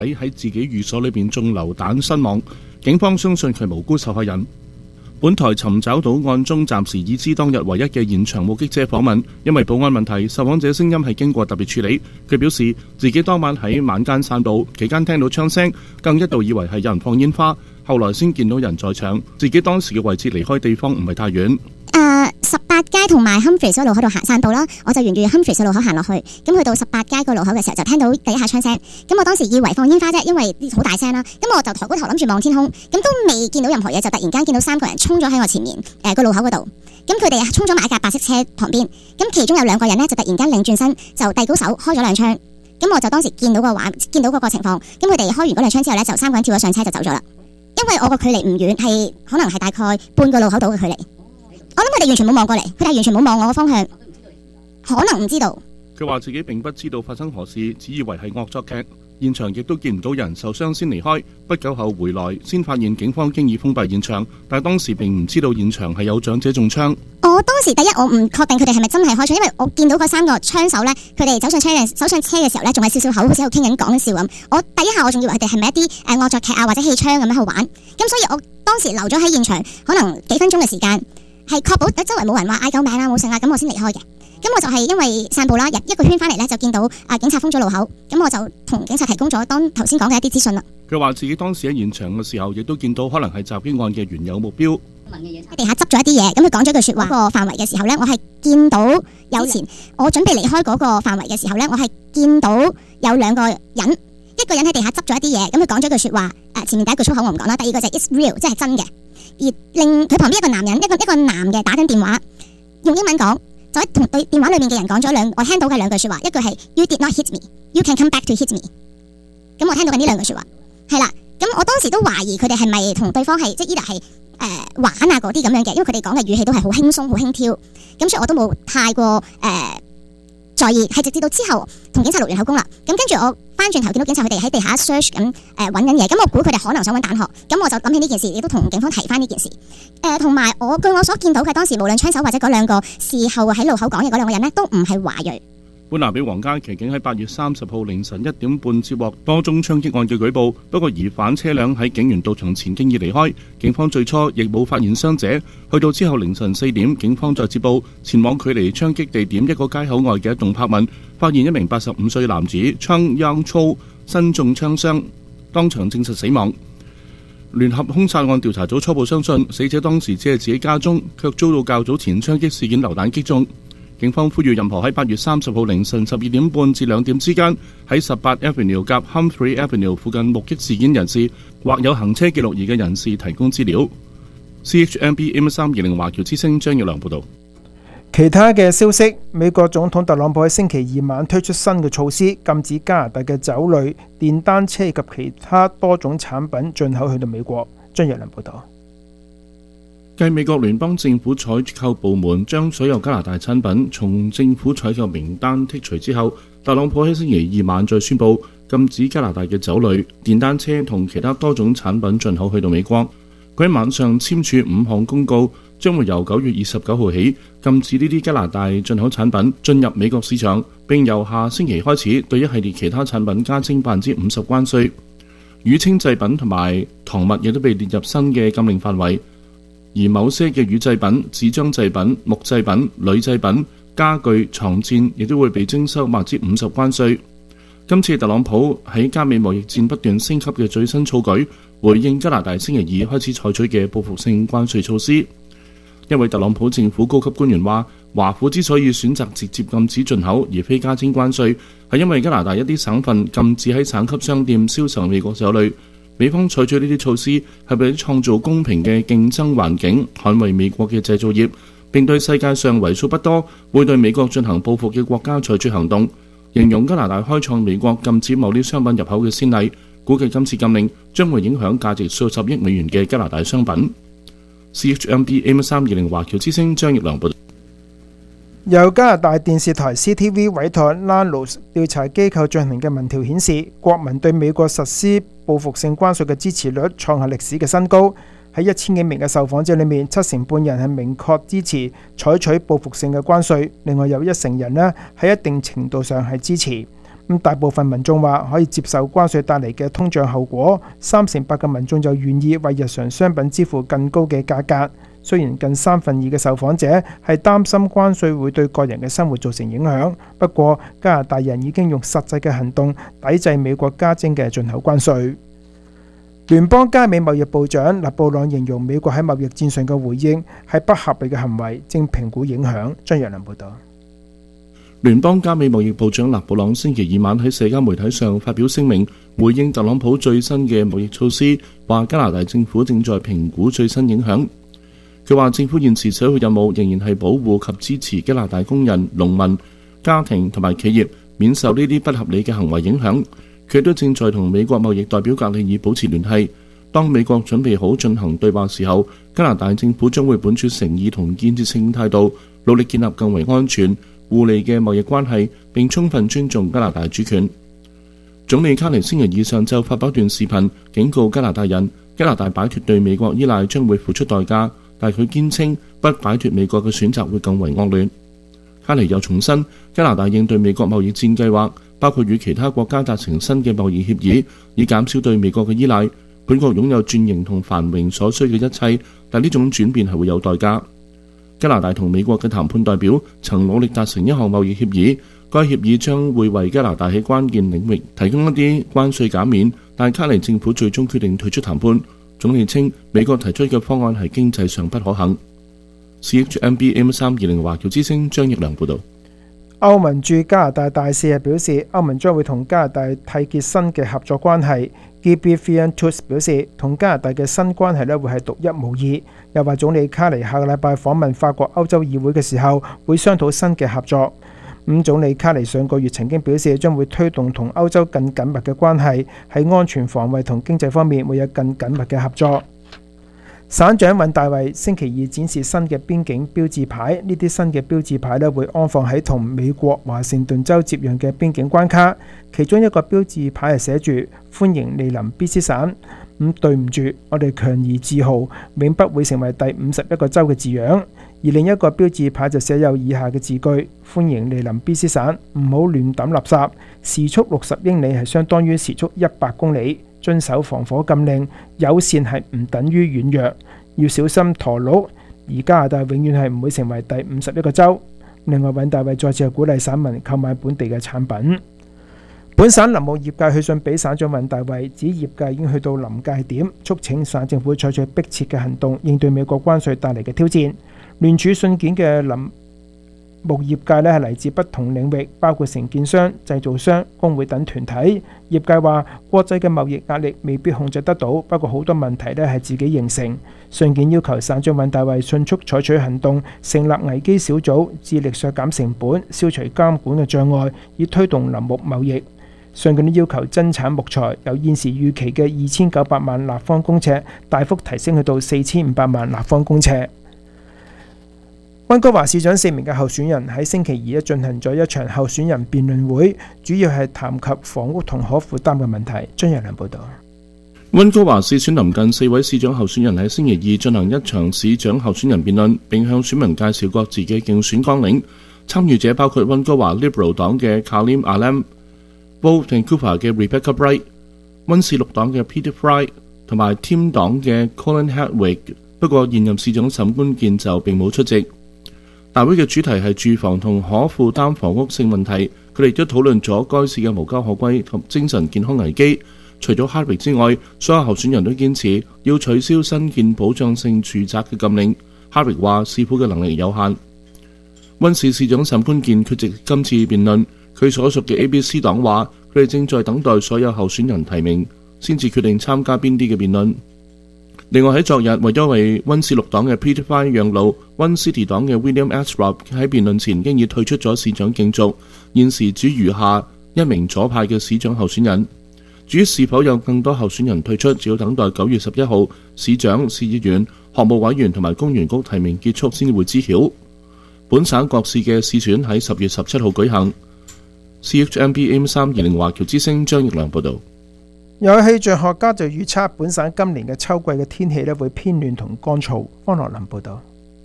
喺自己寓所裏邊中流彈身亡，警方相信佢無辜受害人。本台尋找到案中暫時已知當日唯一嘅現場目擊者訪問，因為保安問題，受訪者聲音係經過特別處理。佢表示自己當晚喺晚間散步期間聽到槍聲，更一度以為係有人放煙花，後來先見到人在場。自己當時嘅位置離開地方唔係太遠。 18街同埋 Humphreys 嗰路口度行散步啦，我就沿住 Humphreys 嘅路口行落去，咁去到18街個路口嘅時候就聽到第一下槍聲，咁我當時以為放煙花啫，因為好大聲啦，咁我就抬高頭諗住望天空，咁都未見到任何嘢，就突然間見到3個人衝咗喺我前面個路口嗰度，咁佢哋衝咗埋一架白色車旁邊，咁其中有2個人呢，就突然間擰轉身就遞高手開咗2槍，咁我就當時見到嗰個情況，咁佢哋開完嗰2槍之後呢，就3個人跳咗上車就走咗啦，因為我個距離唔遠，係可能係大概半個路口度嘅距離。我諗佢哋完全冇望過嚟，佢哋完全冇望我個方向，可能唔知道。 佢話自己並不知道發生何事，只以為係惡作劇。現場亦都見唔到人受傷先離開，不久後回來先發現警方經已封閉現場，但係當時並唔知道現場係有長者中槍。 我當時第一我唔確定佢哋係咪真係開槍，因為我見到嗰3個槍手呢，佢哋走上車嘅時候呢，仲係笑笑口，好似喺度傾緊講緊笑咁。我第一下我仲以為佢哋係咪一啲惡作劇啊或者氣槍咁樣去玩，咁所以我當時留咗喺現場可能幾分鐘嘅時間，係確保周圍冇人話嗌救命啊冇聲啊，咁我先離開嘅。咁我就係因為散步啦，入一個圈翻嚟呢，就見到警察封咗路口，咁我就同警察提供咗頭先講嘅一啲資訊啦。 佢話自己當時喺現場嘅時候，亦都見到可能係襲擊案嘅原有目標。 喺地下執咗一啲嘢，咁佢講咗句說話。個範圍嘅時候呢，我係見到有前，我準備離開嗰個範圍嘅時候呢，我係見到有2個人，一個人喺地下執咗一啲嘢，咁佢講咗句說話。前面第一句粗口我唔講啦，第二個就係 It's real， 即係真嘅。而令佢旁邊一個男人，一個男嘅打緊電話，用英文講。就喺同對電話裏面嘅人講咗我聽到嘅2句說話，一句係 You did not hit me, you can come back to hit me。咁我聽到緊呢2句說話，係啦。咁我當時都懷疑佢哋係咪同對方係即係either係玩啊嗰啲咁樣嘅，因為佢哋講嘅語氣都係好輕鬆、好輕佻。咁所以我都冇太過在意，係直至到之後同警察錄完口供啦。咁跟住我翻轉頭見到警察佢哋喺地下 search 咁揾緊嘢，咁我估佢哋可能想揾彈殼，咁我就諗起呢件事，亦都同警方提翻呢件事。同埋據我所見到嘅當時無論槍手或者嗰2個事後喺路口講嘢嗰2個人呢，都唔係華裔。 本拿比皇家騎警喺8月30號凌晨1點半接獲多宗槍擊案嘅舉報，不過疑犯車輛喺警員到場前經已離開，警方最初亦冇發現傷者。去到之後凌晨4點，警方再接報前往距離槍擊地點一個街口外嘅一棟柏文，發現一名85歲男子槍央粗身中槍傷，當場證實死亡。聯合兇殺案調查組初步相信死者當時只係自己家中，卻遭到較早前槍擊事件流彈擊中。警方呼籲任何喺8月30號凌晨12點半至2點之間喺18 Avenue 及 Humphrey Avenue 附近目擊事件人士或有行車記錄儀嘅人士提供資料。CHMB AM320華僑之聲張耀良報導。 其他嘅消息，美國總統特朗普喺星期2晚推出新嘅措施，禁止加拿大嘅酒類、電單車及其他多種產品進口去到美國。張耀良報導。 繼美國聯邦政府採購部門將所有加拿大產品從政府採購名單剔除之後，特朗普喺星期2晚再宣布禁止加拿大嘅酒類、電單車同其他多種產品進口去到美國。佢喺晚上簽署5項公告，將會由9月29號起禁止呢啲加拿大進口產品進入美國市場，並由下星期開始對一系列其他產品加徵50%關稅。乳清製品同埋糖物亦都被列入新嘅禁令範圍。而某些嘅乳製品、紙張製品、木製品、鋁製品、家具、床墊亦都會被徵收50%關稅。今次特朗普喺加美貿易戰不斷升級嘅最新措舉，回應加拿大星期2開始採取嘅報復性關稅措施。一位特朗普政府高級官員話，華府之所以選擇直接禁止進口而非加徵關稅，係因為加拿大一啲省份禁止喺省級商店銷售美國酒類。美方採取呢啲措施係為咗創造公平嘅競爭環境，捍衛美國嘅製造業，並對世界上為數不多會對美國進行報復嘅國家採取行動。形容加拿大開創美國禁止某啲商品入口嘅先例，估計今次禁令將會影響價值數十億美元嘅加拿大商品。CHMB AM320華僑之聲張奕良報道。 由加拿大電視台 CTV 委託 Nanos 調查機構進行嘅民調顯示，國民對美國實施報復性關稅嘅支持率創下歷史嘅新高。喺1000幾名嘅受訪者裏面，7成半人係明確支持採取報復性嘅關稅，另外有1成人呢喺一定程度上係支持。 大部分民眾話可以接受關稅帶嚟嘅通脹後果，38%嘅民眾就願意為日常商品支付更高嘅價格。雖然近2/3嘅受訪者係擔心關稅會對個人嘅生活造成影響，不過加拿大人已經用實際嘅行動抵制美國加徵嘅進口關稅。聯邦加美貿易部長勒布朗形容美國喺貿易戰上嘅回應係不合理嘅行為，正評估影響。張若良報導。 聯邦加美貿易部長勒布朗星期二晚喺社交媒體上發表聲明，回應特朗普最新嘅貿易措施，話加拿大政府正在評估最新影響。佢話政府現時首要任務仍然係保護及支持加拿大工人、農民、家庭同埋企業免受呢啲不合理嘅行為影響。佢都正在同美國貿易代表格里爾保持聯繫。當美國準備好進行對話時候，加拿大政府將會本住誠意同建設性態度，努力建立更為安全、互利嘅貿易關係，並充分尊重加拿大主權。總理卡尼星期二上晝發表一段視頻，警告加拿大人，加拿大擺脫對美國依賴將會付出代價，但佢堅稱不擺脫美國嘅選擇會更為惡劣。卡尼又重申，加拿大應對美國貿易戰計劃，包括與其他國家達成新嘅貿易協議，以減少對美國嘅依賴。本國擁有轉型同繁榮所需嘅一切，但呢種轉變係會有代價。加拿大同美國嘅談判代表曾努力達成一項貿易協議，該協議將會為加拿大喺關鍵領域提供一啲關稅減免，但卡尼政府最終決定退出談判。總理稱美國提出嘅方案係經濟上不可行。CHMB AM320華僑之聲張益良報導。 歐盟駐加拿大大使表示，歐盟將會同加拿大締結新嘅合作關係。GB Fiantus 表示，同加拿大嘅新關係會係獨一無二。又話總理卡尼下個禮拜訪問法國歐洲議會嘅時候，會商討新嘅合作。總理卡尼上個月曾經表示，將會推動同歐洲更緊密嘅關係，喺安全防衛同經濟方面會有更緊密嘅合作。省長尹大維星期二展示新嘅邊境標誌牌，呢啲新嘅標誌牌會安放喺同美國華盛頓州接壤嘅邊境關卡，其中一個標誌牌係寫住歡迎蒞臨 BC 省。對唔住，我哋強而自豪，永不會成為第51個州嘅字樣。而另一個標誌牌就寫有以下嘅字句：歡迎蒞臨 BC 省，唔好亂抌垃圾，時速60英里係相當於時速100公里。遵守防火禁令，友善係唔等於軟弱，要小心駝鹿。而加拿大永遠係唔會成為第51個州。另外，尹大維再次鼓勵省民購買本地嘅產品。本省林務業界去信俾省長尹大維，指業界已經去到臨界點，促請省政府採取迫切嘅行動，應對美國關稅帶嚟嘅挑戰。聯署信件嘅林務業界係嚟自不同領域，包括承建商、製造商、工會等團體。業界話國際嘅貿易壓力未必控制得到，不過好多問題係自己形成。信件要求省長尹大維迅速採取行動，成立危機小組，致力削減成本，消除監管嘅障礙，以推動林木貿易。信件要求增產木材由現時預期嘅2900萬立方公尺大幅提升去到4500萬立方公尺。溫哥華市長4名嘅候選人喺星期二進行咗一場候選人辯論會，主要係談及房屋同可負擔嘅問題。張若良報道。 溫哥華市選臨近4位市長候選人喺星期二進行一場市長候選人辯論，並向選民介紹各自嘅競選綱領。參與者包括溫哥華 Liberal 黨嘅 Kalim Alam、Bold Vancouver 嘅 Rebecca Bright、溫氏綠黨嘅 Peter Fry 同埋 Team 黨嘅 Colin Hardwick。不過現任市長沈官健就並冇出席。大會嘅主題係住房同可負擔房屋性問題，佢哋亦都討論咗該市嘅無家可歸同精神健康危機。除咗 Hardwick 之外，所有候選人都堅持要取消新建保障性住宅嘅禁令。Hardwick 話市府嘅能力有限。溫市市長沈官健缺席今次辯論，佢所屬嘅 ABC 黨話佢哋正在等待所有候選人提名，先至決定參加邊啲嘅辯論。另外喺昨日，為咗為溫氏綠黨嘅 Peter Fry 讓路，溫 City 黨嘅 William Asrob 喺辯論前經已退出咗市長競逐，現時只餘下一名左派嘅市長候選人。至於是否有更多候選人退出，只要等待9月11號市長、市議員、學務委員同埋公園局提名結束先會知曉。本省各市嘅市選喺10月17號舉行。CHMB AM320華僑之聲張益良報導。 有氣象學家就預測本省今年嘅秋季嘅天氣會偏暖同乾燥。方樂林報導。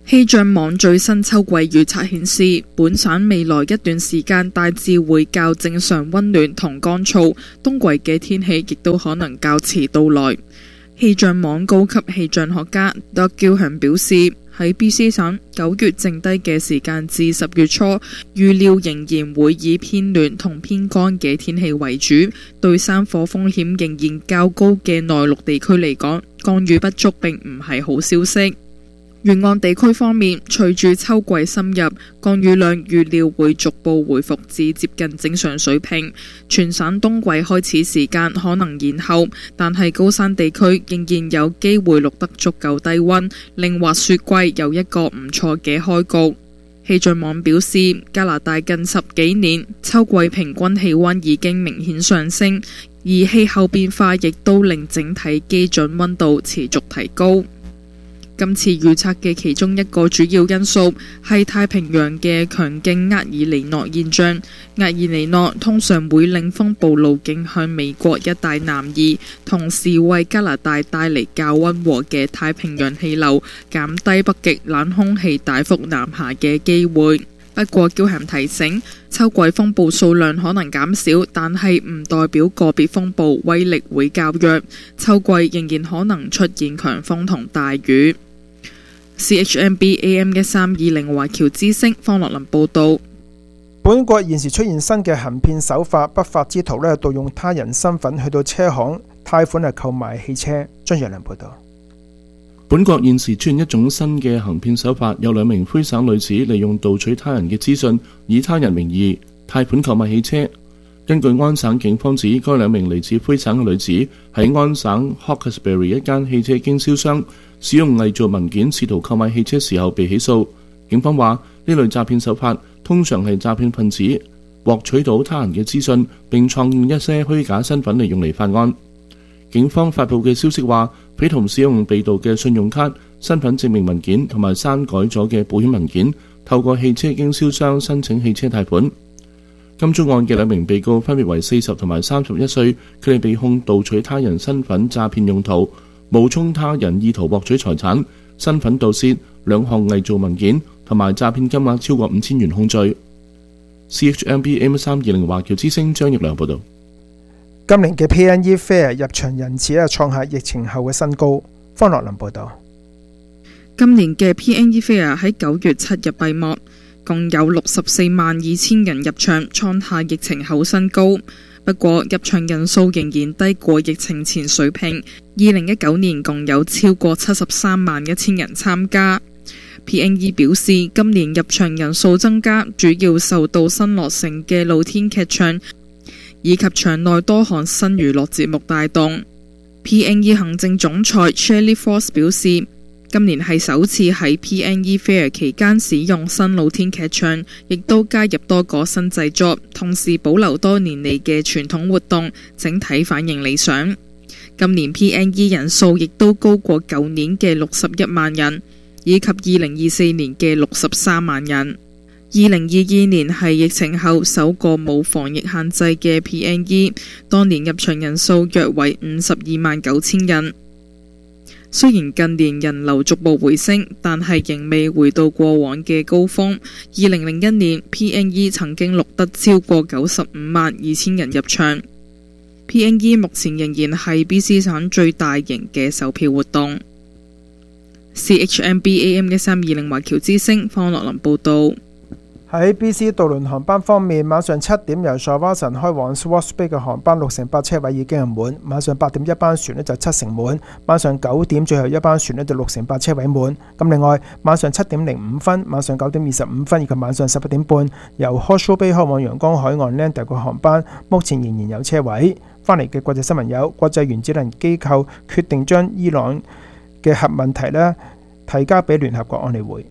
氣象網最新秋季預測顯示，本省未來一段時間大致會較正常溫暖同乾燥，冬季嘅天氣亦都可能較遲到來。氣象網高級氣象學家 Doug Gilham 表示，喺 BC 省9月剩低嘅時間至10月初，預料仍然會以偏暖同偏乾嘅天氣為主，對山火風險仍然較高嘅內陸地區嚟講，降雨不足並唔係好消息。沿岸地區方面，隨住秋季深入，降雨量預料會逐步回復至接近正常水平。全省冬季開始時間可能延後，但係高山地區仍然有機會錄得足夠低溫，令滑雪季有一個唔錯嘅開局。氣象網表示，加拿大近10幾年秋季平均氣溫已經明顯上升，而氣候變化亦都令整體基準溫度持續提高。今次預測嘅其中一個主要因素係太平洋嘅強勁厄爾尼諾現象。厄爾尼諾通常會令風暴路徑向美國一帶南移，同時為加拿大帶嚟較溫和嘅太平洋氣流，減低北極冷空氣大幅南下嘅機會。不過Gilham提醒，秋季風暴數量可能減少，但係唔代表個別風暴威力會較弱。秋季仍然可能出現強風同大雨。CHMB AM1320華僑之聲方樂林報道。 本國現時出現新嘅行騙手法，不法之徒盜用他人身份去到車行貸款購買汽車。張若良報道。 本國現時出現一種新嘅行騙手法，有2名魁省女子利用盜取他人嘅資訊，以他人名義貸款購買汽車。根據安省警方指，該2名嚟自魁省嘅女子喺安省 Hawkesbury 一間汽車經銷商使用偽造文件試圖購買汽車時候被起訴。警方話，呢類詐騙手法通常係詐騙分子獲取到他人嘅資訊，並創建一些虛假身份嚟用嚟犯案。警方發佈嘅消息話，匪徒使用被盜嘅信用卡、身份證明文件同埋刪改咗嘅保險文件，透過汽車經銷商申請汽車貸款。今宗案嘅2名被告分別為40同埋31歲，佢哋被控盜取他人身份詐騙用途、冒充他人意圖獲取財產、身份盜竊、2項偽造文件同埋詐騙金額超過5000元控罪。CHMB AM320華僑之聲張益良報道。 今年嘅 PNE Fair 入場人次創下疫情後嘅新高。方樂林報道。 今年嘅 PNE Fair 喺9月7日閉幕，共有642000人入場，創下疫情後新高。不過入場人數仍然低過疫情前水平。2019年共有超過731000人參加。PNE 表示，今年入場人數增加，主要受到新落成嘅露天劇場以及場內多項新娛樂節目帶動。PNE 行政總裁 Shelley Force 表示，今年係首次喺 PNE Fair 期間使用新露天劇場，亦都加入多個新製作，同時保留多年嚟嘅傳統活動，整體反應理想。今年 PNE 人數亦都高過舊年嘅61萬人，以及2024年嘅63萬人。2022年係疫情後首個冇防疫限制嘅 PNE， 當年入場人數約為529000人。雖然近年人流逐步回升，但係仍未回到過往嘅高峰。2001年 PNE 曾經錄得超過952000人入場。PNE 目前仍然係 BC 省最大型嘅售票活動。CHMB AM1320華僑之聲方樂林報道。 喺 BC 渡輪航班方面，晚上7點由 Shawson 開往 Swartz Bay 嘅航班68%車位已經係滿，晚上8點一班船就70%滿，晚上9點最後一班船就68%車位滿。咁另外晚上7點05分、晚上9點25分以及晚上11點半由 Hawke's Bay 開往陽光海岸 Lander 嘅航班，目前仍然有車位。翻嚟嘅國際新聞有：國際原子能機構決定將伊朗嘅核問題提交俾聯合國安理會。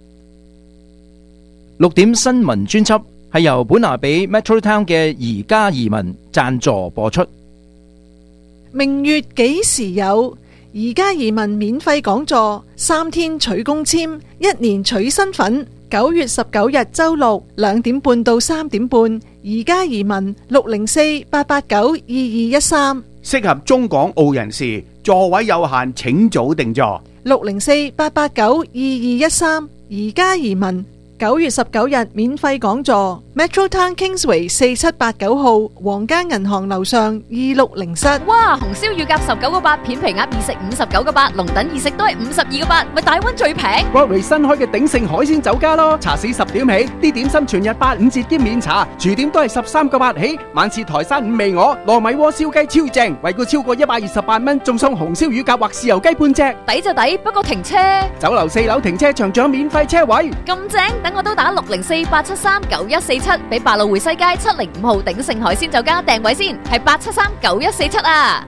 6點新聞專輯係由本拿比 Metro Town 嘅宜家移民贊助播出。 明月幾時有？宜家移民免費講座，3天取公簽，1年取身份。9月19日周六2點半到3點半，宜家移民604-889-2213。 適合中港澳人士， 座位有限，請早訂座。 604-889-2213，而家移民9月19日免費講座 ，Metro Town Kingsway 4789號皇家銀行樓上260室。 哇！紅燒乳鴿19個8，片皮鴨二食59個8，龍躉二食都係52個8，咪大溫最平。 Broadway 新開嘅鼎盛海鮮酒家咯，茶市10點起，啲點心全日85折兼免茶，住點都係13個8起。晚市台山五味鵝、糯米鍋燒雞超正，惠顧超過128蚊，仲送紅燒乳鴿或豉油雞半隻。 抵就抵，不過停車。 酒樓4樓停車場仲有免費車位。 咁正，等我都打604-873-9147，俾百老匯西街705號鼎盛海鮮酒家訂位先，係873-9147啊！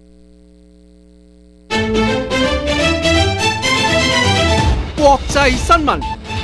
國際新聞。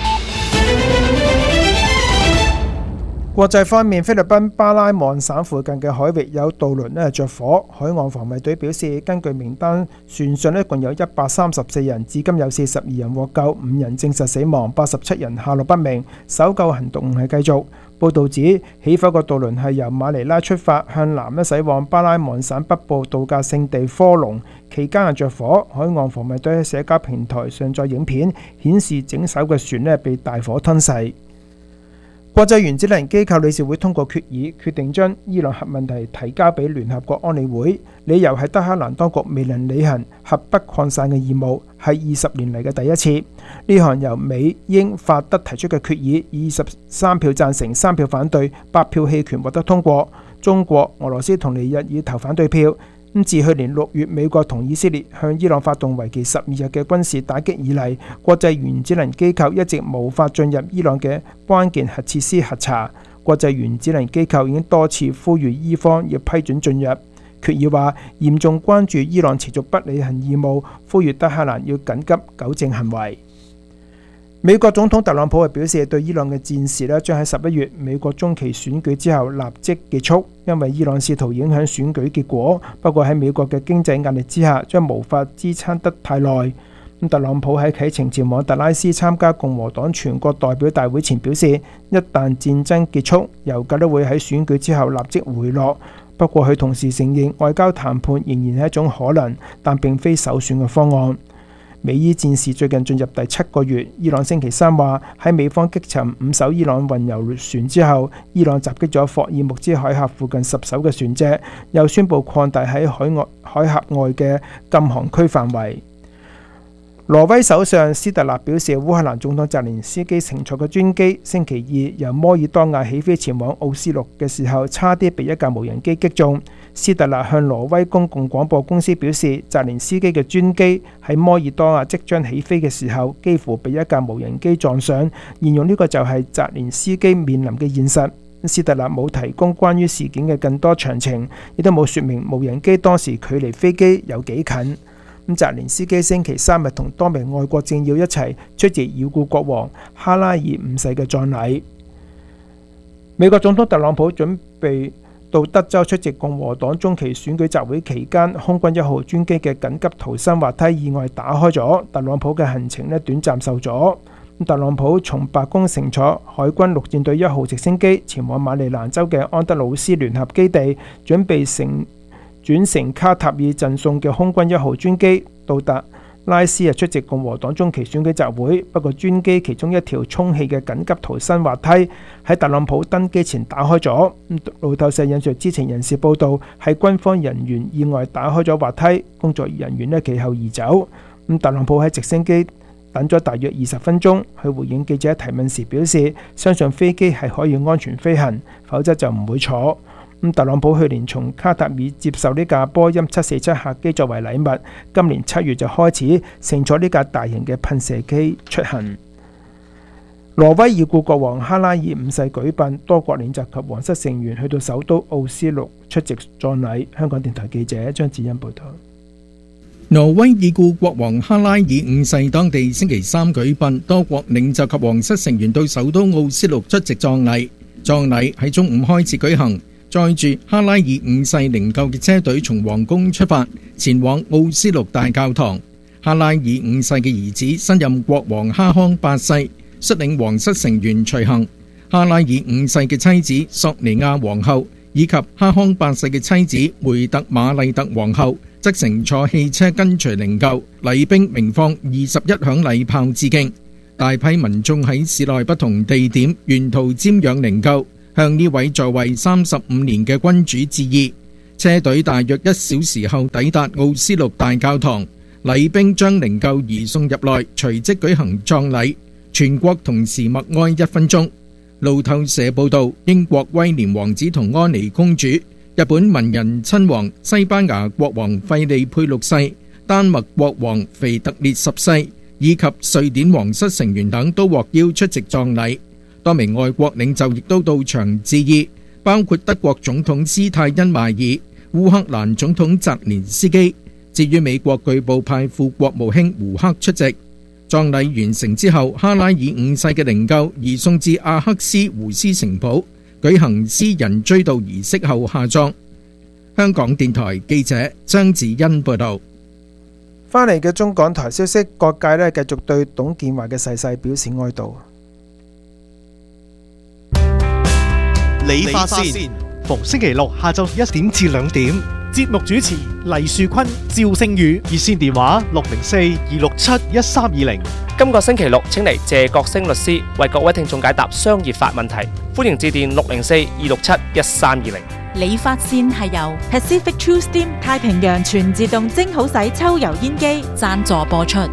國際方面，菲律賓巴拉望省附近嘅海域有渡輪着火，海岸防衛隊表示，根據名單，船上一共有134人，至今有42人獲救，5人證實死亡，87人下落不明，搜救行動係繼續。報導指，起火個渡輪係由馬尼拉出發，向南駛往巴拉望省北部度假勝地科隆，期間係着火。海岸防衛隊喺社交平台上載影片，顯示整艘嘅船被大火吞噬。國際原子能機構理事會通過決議，決定將伊朗核問題提交俾聯合國安理會，理由係德黑蘭當局未能履行核不擴散嘅義務，係20年嚟嘅第一次。呢項由美、英、法、德提出嘅決議，以23票贊成、3票反對、8票棄權獲得通過。中國、俄羅斯同尼日爾投反對票。自去年6月美國同以色列向伊朗發動為期12日嘅軍事打擊以嚟，國際原子能機構一直無法進入伊朗嘅關鍵核設施核查。國際原子能機構已經多次呼籲伊方要批准進入。決議話嚴重關注伊朗持續不履行義務，呼籲德黑蘭要緊急糾正行為。美國總統特朗普係表示，對伊朗嘅戰事將喺11月美國中期選舉之後立即結束，因為伊朗試圖影響選舉結果。不過喺美國嘅經濟壓力之下，將無法支撐得太耐。特朗普喺啟程前往達拉斯參加共和黨全國代表大會前表示，一旦戰爭結束，油價都會喺選舉之後立即回落。不過佢同時承認外交談判仍然係一種可能，但並非首選嘅方案。美伊戰事最近進入第7個月，伊朗星期3話喺美方擊沉5艘伊朗運油船之後，伊朗襲擊咗霍爾木茲海峽附近10艘嘅船隻，又宣布擴大喺海峽外嘅禁航區範圍。挪威首相斯特納表示，烏克蘭總統澤連斯基乘坐嘅專機星期2由摩爾多瓦起飛前往奧斯陸嘅時候，差啲被一架無人機擊中。斯特納向挪威公共廣播公司表示，澤連斯基嘅專機喺摩爾多瓦即將起飛嘅時候，幾乎被一架無人機撞上，形容呢個就係澤連斯基面臨嘅現實。斯特納冇提供關於事件嘅更多詳情，亦都冇說明無人機當時距離飛機有幾近。澤連斯基星期3日同多名外國政要一齊出席已故國王哈拉爾5世嘅葬禮。美國總統特朗普準備到德州出席共和黨中期選舉集會期間，空軍1號專機嘅緊急逃生滑梯意外打開咗，特朗普嘅行程短暫受阻。特朗普從白宮乘坐海軍陸戰隊1號直升機前往馬里蘭州嘅安德魯斯聯合基地，準備轉乘卡塔爾贈送嘅空軍1號專機到達拉斯出席共和黨中期選舉集會。不過專機其中一條充氣嘅緊急逃生滑梯喺特朗普登機前打開咗。路透社引述知情人士報道，係軍方人員意外打開咗滑梯，工作人員其後移走。特朗普喺直升機等咗大約20分鐘，佢回應記者提問時表示，相信飛機係可以安全飛行，否則就唔會坐。特朗普去年從卡塔爾接受呢架波音747客機作為禮物，今年7月就開始乘坐呢架大型嘅噴射機出行。挪威已故國王哈拉爾5世舉辦，多國領袖及皇室成員去到首都奧斯陸出席葬禮。香港電台記者張子欣報道。 挪威已故國王哈拉爾5世當地星期3舉辦，多國領袖及皇室成員到首都奧斯陸出席葬禮。葬禮喺中午開始舉行。載住哈拉爾5世靈柩嘅車隊從皇宮出發，前往奧斯陸大教堂。哈拉爾5世嘅兒子新任國王哈康8世率領皇室成員隨行。哈拉爾5世嘅妻子索尼亞皇后以及哈康8世嘅妻子梅特瑪麗特皇后則乘坐汽車跟隨靈柩，禮兵鳴放21響禮炮致敬。大批民眾喺市內不同地點沿途瞻仰靈柩，向呢位在位35年嘅君主致意。車隊大約1小時後抵達奧斯陸大教堂，禮兵將靈柩移送入內，隨即舉行葬禮，全國同時默哀1分鐘。路透社報道，英國威廉王子同安妮公主、日本文人親王、西班牙國王費利佩6世、丹麥國王腓特烈10世以及瑞典皇室成員等都獲邀出席葬禮。多名外國領袖亦都到場致意，包括德國總統施泰因邁爾、烏克蘭總統澤連斯基。至於美國據報派副國務卿胡克出席。葬禮完成之後，哈拉爾5世嘅靈柩移送至阿克斯胡斯城堡，舉行私人追悼儀式後下葬。香港電台記者張子欣報道。 翻嚟嘅中港台消息，各界繼續對董建華嘅逝世表示哀悼。 理髮線逢星期六下晝1點至2點，節目主持黎樹坤、趙星宇，熱線電話604-267-1320。 今個星期六請嚟謝國星律師為各位聽眾解答商業法問題，歡迎致電604-267-1320。 理髮線係由 Pacific True Steam 太平洋全自動蒸好洗抽油煙機贊助播出。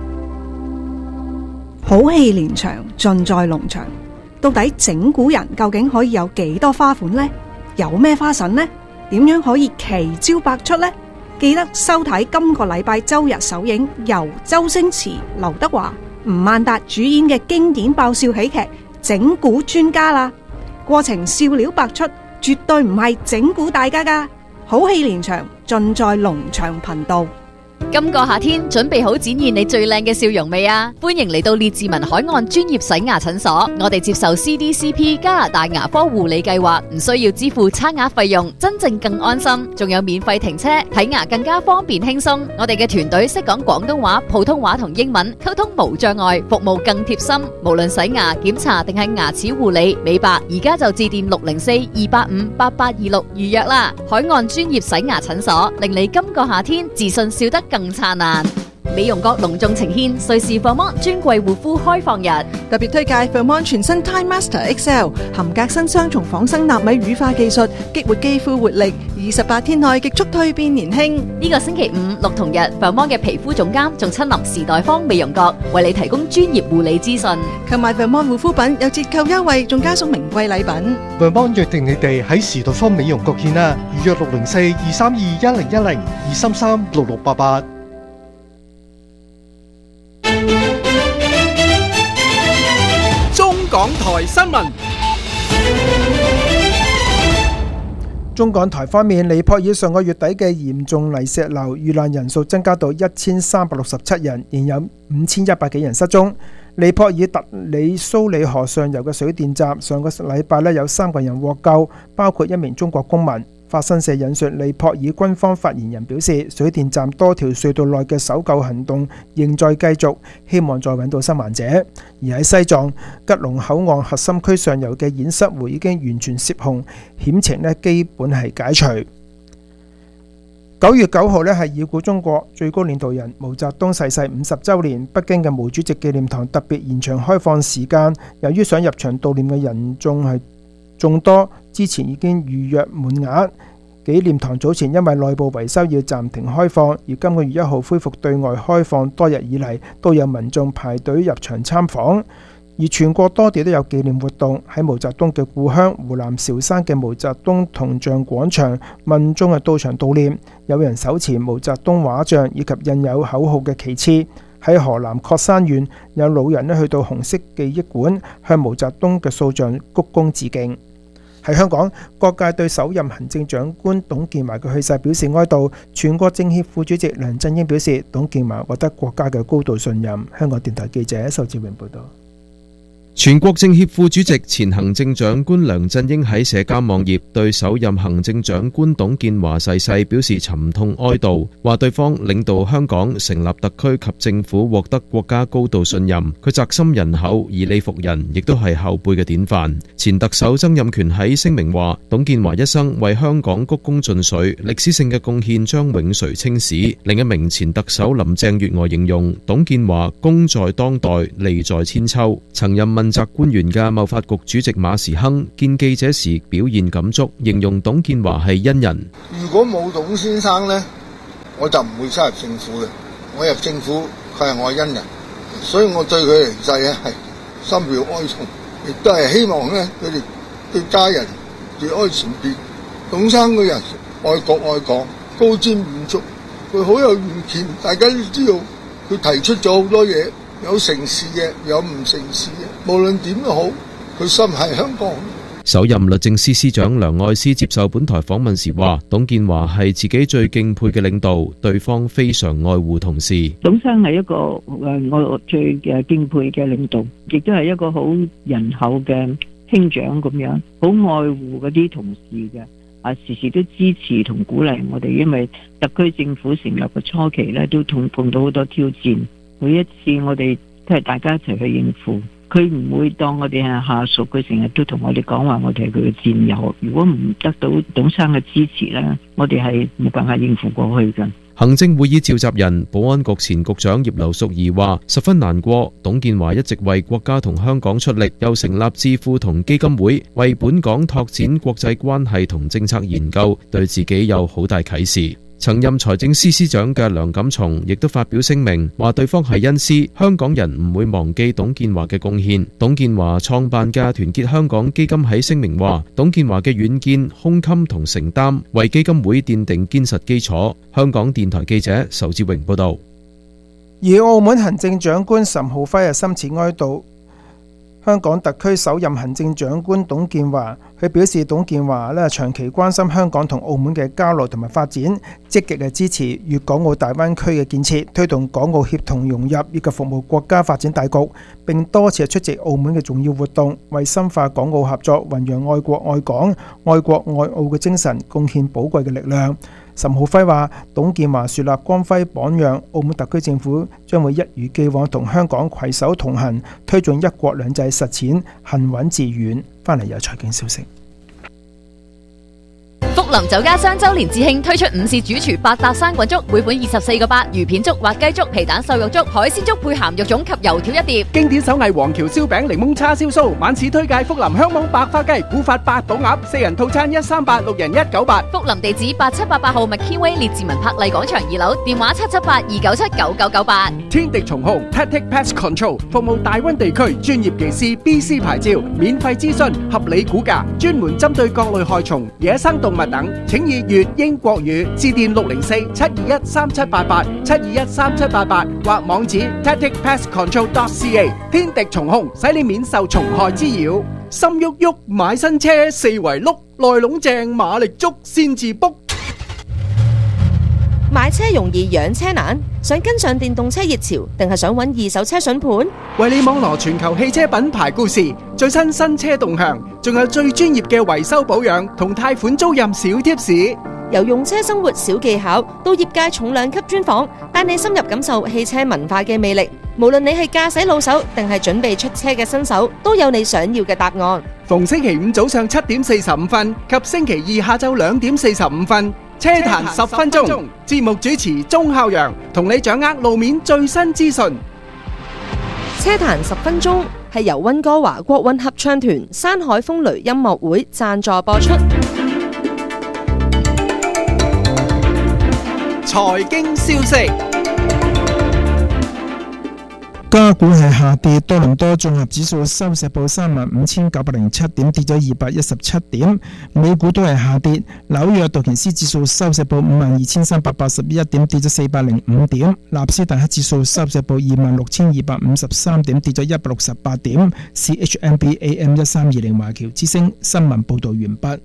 好戲連場，盡在農場。到底整蠱人究竟可以有幾多花款呢？有咩花神呢？點樣可以奇招百出呢？記得收睇今個禮拜周日首映，由周星馳、劉德華、吳孟達主演嘅經典爆笑喜劇《整蠱專家》啦。過程笑料百出，絕對唔係整蠱大家噶。好戲連場，盡在農場頻道。 今個夏天準備好展現你最靚嘅笑容未啊？歡迎嚟到列治文海岸專業洗牙診所，我哋接受 CDCP 加拿大牙科護理計劃，唔需要支付差額費用，真正更安心，仲有免費停車，睇牙更加方便輕鬆。我哋嘅團隊識講廣東話、普通話同英文，溝通無障礙，服務更貼心。無論洗牙、檢查定係牙齒護理、美白，而家就致電604-285-8826預約啦。海岸專業洗牙診所，令你今個夏天自信笑得更燦爛。美容閣隆重呈獻瑞士 Vermont 專櫃護膚開放日， 特別推介 Vermont 全新 Time Master XL 含革新雙重仿生納米乳化技術，激活肌膚活力，28天內極速蛻變年輕。 呢個星期五六同日 Vermont 嘅皮膚總監仲親臨時代坊美容閣，為你提供專業護理資訊。 購買 Vermont 護膚品有折扣優惠，仲加送名貴禮品。 Vermont 約定你哋喺時代坊美容閣見啦，預約604-232-1010 233-6688。 港台新聞。 中港台方面，尼泊爾上個月底嘅嚴重泥石流遇難人數增加到1367人，仍有5100幾人失蹤。尼泊爾特里蘇里河上游嘅水電站上個禮拜有3個人獲救，包括一名中國公民。法新社引述尼泊爾軍方發言人表示，水電站多條隧道內嘅搜救行動仍在繼續，希望再揾到生還者。而喺西藏吉隆口岸核心區上游嘅堰塞湖已經完全泄洪，險情基本係解除。9月9號係已故中國最高領導人毛澤東逝世50週年，北京嘅毛主席紀念堂特別延長開放時間，由於想入場悼念嘅人眾係眾多，之前已經預約滿額。紀念堂早前因為內部維修要暫停開放，而今個月1號恢復對外開放，多日以嚟都有民眾排隊入場參訪。而全國多地都有紀念活動，喺毛澤東嘅故鄉湖南韶山嘅毛澤東銅像廣場，民眾到場悼念，有人手持毛澤東畫像以及印有口號嘅旗幟。喺河南確山縣，有老人去到紅色記憶館向毛澤東嘅塑像鞠躬致敬。喺香港，各界對首任行政長官董建華嘅去世表示哀悼。全國政協副主席梁振英表示，董建華獲得國家嘅高度信任。香港電台記者仇志榮報道。 全國政協副主席前行政長官梁振英喺社交網頁對首任行政長官董建華逝世表示沉痛哀悼，話對方領導香港成立特區及政府獲得國家高度信任，佢責心人厚，以理服人，亦都係後輩嘅典範。前特首曾蔭權喺聲明話，董建華一生為香港鞠躬盡瘁，歷史性嘅貢獻將永垂青史。另一名前特首林鄭月娥形容董建華功在當代，利在千秋。曾任問責官員嘅貿發局主席馬時亨見記者時表現感觸，形容董建華係恩人。 如果冇董先生呢，我就唔會加入政府嘅。我入政府，佢係我恩人，所以我對佢離世咧係深表哀痛，亦都係希望咧佢哋對家人節哀前別。董生個人愛國愛港，高瞻遠矚，佢好有遠見。大家都知道佢提出咗好多嘢。有成事嘅，有唔成事嘅，無論點都好，佢心係香港。 首任律政司司長梁愛詩接受本台訪問時話，董建華係自己最敬佩嘅領導，對方非常愛護同事。 董生係一個我最敬佩嘅領導，亦都係一個好仁厚嘅兄長咁樣，好愛護嗰啲同事嘅，時時都支持同鼓勵我哋。因為特區政府成立嘅初期咧，都碰到好多挑戰。每一次我哋都係大家一齊去應付，佢唔會當我哋係下屬，佢成日都同我哋講話我哋係佢嘅戰友。如果唔得到董生嘅支持呢，我哋係冇辦法應付過去嘅。 行政會議召集人、保安局前局長葉劉淑儀話：十分難過，董建華一直為國家同香港出力，又成立智庫同基金會，為本港拓展國際關係同政策研究，對自己有好大啟示。曾任財政司司長嘅梁錦松亦都發表聲明，話對方係恩師，香港人唔會忘記董建華嘅貢獻。董建華創辦嘅團結香港基金喺聲明話，董建華嘅遠見、胸襟同承擔，為基金會奠定堅實基礎。香港電台記者仇志榮報道。 而澳門行政長官岑浩輝深切哀悼香港特區首任行政長官董建華，佢表示董建華長期關心香港同澳門嘅交流同埋發展，積極嘅支持粵港澳大灣區嘅建設，推動港澳協同融入以及服務國家發展大局，並多次出席澳門嘅重要活動，為深化港澳合作、弘揚愛國愛港、愛國愛澳嘅精神，貢獻寶貴嘅力量。岑浩輝話：董建華樹立光輝榜樣，澳門特區政府將會一如既往同香港攜手同行，推進一國兩制實踐，行穩致遠。翻嚟有財經消息。 福林酒家雙周年致慶推出午市主廚八搭生滾粥，每款24個8，魚片粥、滑雞粥、皮蛋瘦肉粥、海鮮粥配鹹肉粽及油條一碟。 經典手藝黃橋燒餅、檸檬叉燒酥，晚市推介福林香網白花雞、古法八寶鴨，4人套餐138，6人198。 福林地址8788號麥堅威列治文柏麗廣場2樓，電話778-297-9998。 天敵蟲控 Tactic Pest Control 服務大灣地區專業技師 BC 牌照，免費諮詢，合理估價，專門針對各類害蟲、野生動物等，請以粵英國語致電604-721-3788 或網址 tacticpestcontrol.ca。 天敵蟲控使你免受蟲害滋擾。心喐喐買新車，四圍碌，內籠正馬力足先至卜。 買車容易養車難，想跟上電動車熱潮，定係想揾二手車筍盤？ 為你網羅全球汽車品牌故事、最新新車動向，仲有最專業嘅維修保養同貸款租賃小貼士。 由用車生活小技巧到業界重量級專訪，帶你深入感受汽車文化嘅魅力。無論你係駕駛老手定係準備出車嘅新手，都有你想要嘅答案。 逢星期五早上7點45分及星期二下晝2點45分，車壇10分鐘，節目主持鐘孝陽同你掌握路面最新資訊。 車壇10分鐘係由溫哥華國韻合唱團山海風雷音樂會贊助播出。 財經消息。 加股係下跌，多倫多綜合指數收市報35,907點，跌咗217點。美股都係下跌，紐約道瓊斯指數收市報52,381點，跌咗405點。納斯達克指數收市報26,253點，跌咗168點。CHMB AM 1320華僑之聲新聞報道完畢。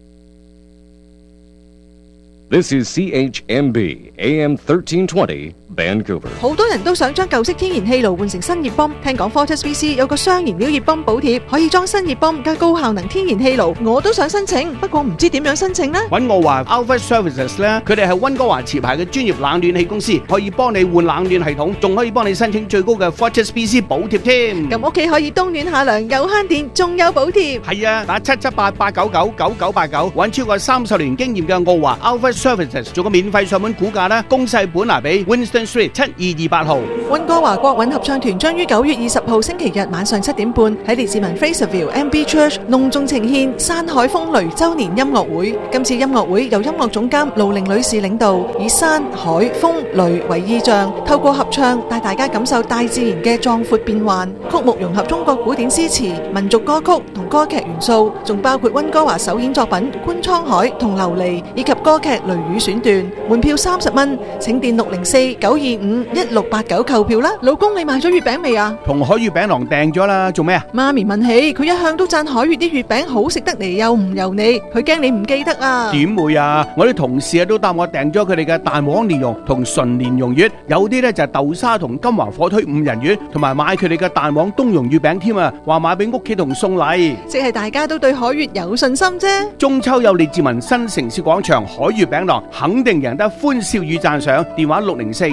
This is CHMB AM 1320 Vancouver。 好多人都想將舊式天然氣爐換成新熱泵，聽講 FortisBC 有個雙燃料熱泵補貼，可以裝新熱泵加高效能天然氣爐，我都想申請，不過唔知點樣申請呢？ 揾我話 Alpha Services 咧，佢哋係溫哥華持牌嘅專業冷暖氣公司，可以幫你換冷暖系統，仲可以幫你申請最高嘅 FortisBC 補貼添。 咁屋企可以冬暖夏涼，又慳電，仲有補貼。 係啊，打778-899-9989，揾超過30年經驗嘅澳華 Alpha Services 做個免費上門估價啦，公勢本拿比 Winston Street 7228號。 溫哥華國韻合唱團將於9月20號星期日晚上7點半喺列治文 Fraserville MB Church 隆重呈獻山海風雷週年音樂會。今次音樂會由音樂總監盧玲女士領導，以山海風雷為意象，透過合唱帶大家感受大自然嘅壯闊變幻。曲目融合中國古典詩詞、民族歌曲同歌劇元素，仲包括溫哥華首演作品《觀滄海》同《琉璃》，以及歌劇《雷雨》選段。門票30蚊，請電604-925-1689購票啦。老公，你買咗月餅未啊？ 同海月餅郎訂咗啦，做咩啊？ 媽咪問起，佢一向都讚海月啲月餅好食得嚟，又唔油膩，佢驚你唔記得啊。 點會啊？我啲同事都答我訂咗佢哋嘅蛋黃蓮蓉同純蓮蓉月，有啲呢就係豆沙同金華火腿5仁月，同埋買佢哋嘅蛋黃冬蓉月餅添啊，話買俾屋企同送禮。 即係大家都對海月有信心啫。 中秋有列治文新城市廣場海月餅郎，肯定贏得歡笑與讚賞。電話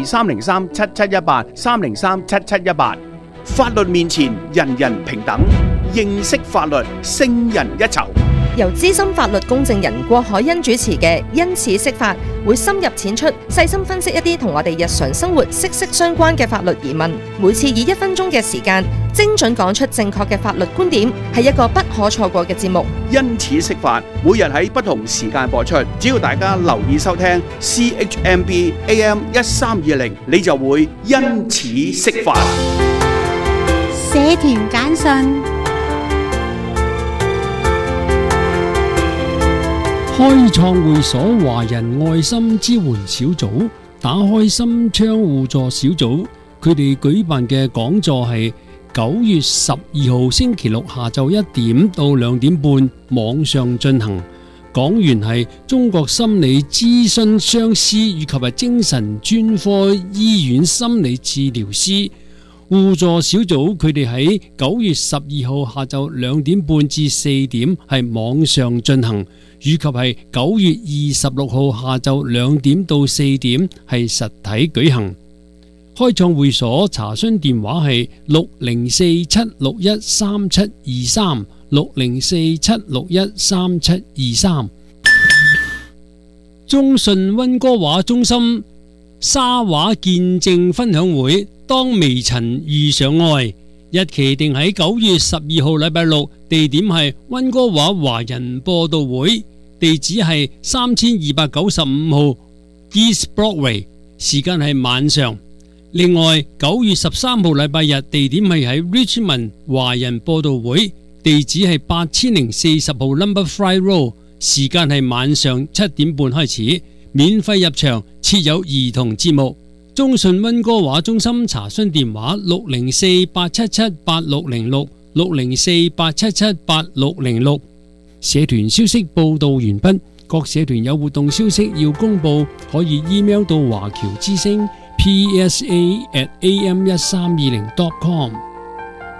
604-303-7718 法律面前人人平等，認識法律勝人一籌。 由資深法律公證人郭海欣主持嘅因此釋法，會深入淺出，細心分析一啲同我哋日常生活息息相關嘅法律疑問。每次以1分鐘嘅時間，精準講出正確嘅法律觀點，係一個不可錯過嘅節目。 因此釋法，每日喺不同時間播出，只要大家留意收聽 CHMB AM 1320，你就會因此釋法。 社團簡訊。 開創會所華人愛心支援小組打開心窗互助小組，佢哋舉辦嘅講座係9月12號星期六下晝1點到2點半網上進行。講員係中國心理諮詢相師以及精神專科醫院心理治療師。互助小組佢哋喺9月12號下晝2點半至4點係網上進行，以及係9月26號下晝2點到4點係實體舉行。開創會所查詢電話係604-761-3723 604-761-3723。中信溫哥華中心沙畫見證分享會，當微塵遇上愛，日期定喺9月12號禮拜六，地點係溫哥華華人播道會，地址係3295號 East Broadway， 時間係晚上。另外9月13號禮拜日，地點係喺 Richmond 華人播道會，地址係8040號 Number Fry Road， 時間係晚上7點半開始，免費入場，設有兒童節目。中信溫哥華中心查詢電話604-877-8606 604-877-8606。社團消息報道完畢，各社團有活動消息要公布，可以 email 到華僑之聲 PSA@am1320.com。